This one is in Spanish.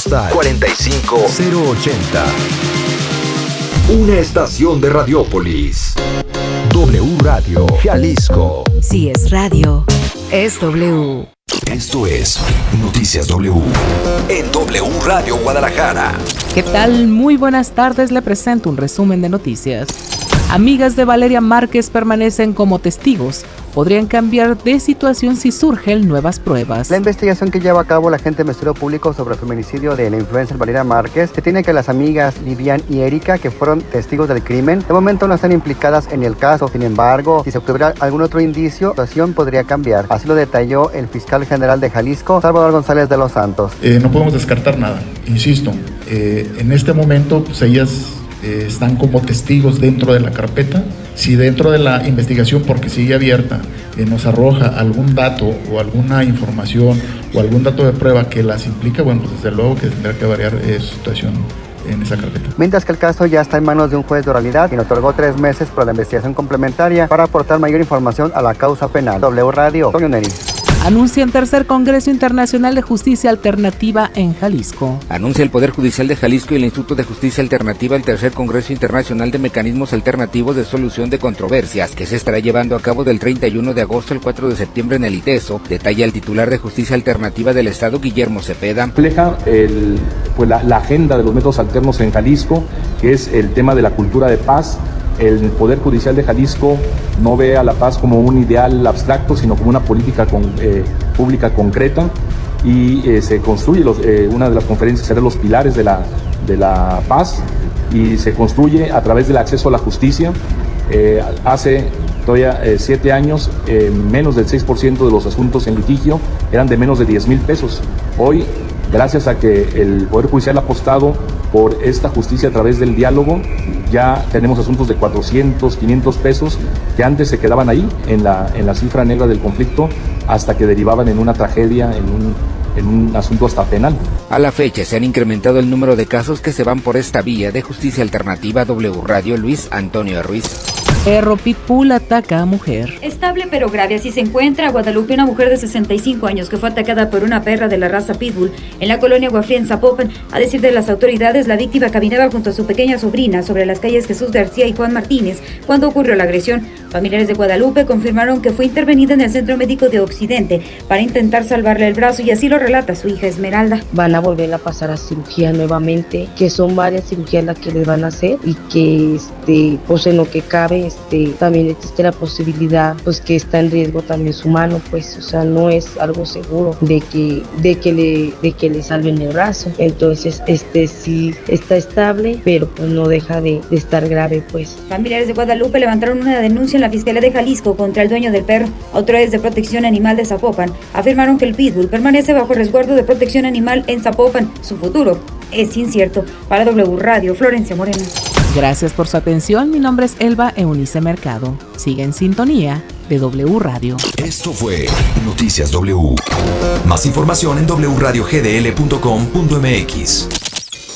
postal 45080. Una estación de Radiópolis. W Radio Jalisco. Si es radio, es W. Esto es Noticias W en W Radio Guadalajara. ¿Qué tal? Muy buenas tardes, le presento un resumen de noticias. Amigas de Valeria Márquez permanecen como testigos. Podrían cambiar de situación si surgen nuevas pruebas. La investigación que lleva a cabo la agente del Ministerio Público sobre el feminicidio de la influencer Valeria Márquez tiene que las amigas Lidian y Erika, que fueron testigos del crimen, de momento no están implicadas en el caso. Sin embargo, si se obtuviera algún otro indicio, la situación podría cambiar. Así lo detalló el fiscal general de Jalisco, Salvador González de los Santos. No podemos descartar nada, insisto. En este momento, pues ellas están como testigos dentro de la carpeta. Si dentro de la investigación, porque sigue abierta, nos arroja algún dato o alguna información o algún dato de prueba que las implica, bueno, pues desde luego que tendrá que variar su situación en esa carpeta. Mientras que el caso ya está en manos de un juez de oralidad, quien otorgó 3 meses para la investigación complementaria para aportar mayor información a la causa penal. W Radio, Toño Neri. Anuncian tercer Congreso Internacional de Justicia Alternativa en Jalisco. Anuncia el Poder Judicial de Jalisco y el Instituto de Justicia Alternativa el tercer Congreso Internacional de Mecanismos Alternativos de Solución de Controversias, que se estará llevando a cabo del 31 de agosto al 4 de septiembre en el ITESO, detalla el titular de Justicia Alternativa del Estado, Guillermo Cepeda. Refleja la agenda de los métodos alternos en Jalisco, que es el tema de la cultura de paz. El Poder Judicial de Jalisco no ve a la paz como un ideal abstracto, sino como una política pública concreta, y se construye, una de las conferencias será los pilares de la paz, y se construye a través del acceso a la justicia. Hace todavía 7 años, menos del 6% de los asuntos en litigio eran de menos de 10,000 pesos. Hoy, gracias a que el Poder Judicial ha apostado por esta justicia a través del diálogo, ya tenemos asuntos de 400, 500 pesos que antes se quedaban ahí en la cifra negra del conflicto, hasta que derivaban en una tragedia, en un asunto hasta penal. A la fecha se han incrementado el número de casos que se van por esta vía de justicia alternativa. W Radio, Luis Antonio Ruiz. Perro Pitbull ataca a mujer. Estable pero grave, así se encuentra Guadalupe, una mujer de 65 años que fue atacada por una perra de la raza Pitbull en la colonia Guafría en Zapopan. A decir de las autoridades, la víctima caminaba junto a su pequeña sobrina sobre las calles Jesús García y Juan Martínez cuando ocurrió la agresión. Familiares de Guadalupe confirmaron que fue intervenida en el Centro Médico de Occidente para intentar salvarle el brazo, y así lo relata su hija Esmeralda. Van a volver a pasar a cirugía nuevamente, que son varias cirugías las que les van a hacer, y que pues en lo que cabe también existe la posibilidad pues que está en riesgo también su mano, pues, o sea, no es algo seguro de que le salven el brazo. Entonces sí está estable, pero pues no deja de estar grave, pues. Familiares de Guadalupe levantaron una denuncia en la Fiscalía de Jalisco contra el dueño del perro. Autoridades de Protección Animal de Zapopan afirmaron que el Pitbull permanece bajo resguardo de protección animal en Zapopan. Su futuro es incierto. Para W Radio, Florencia Moreno. Gracias por su atención. Mi nombre es Elba Eunice Mercado. Sigue en sintonía de W Radio. Esto fue Noticias W. Más información en wradiogdl.com.mx.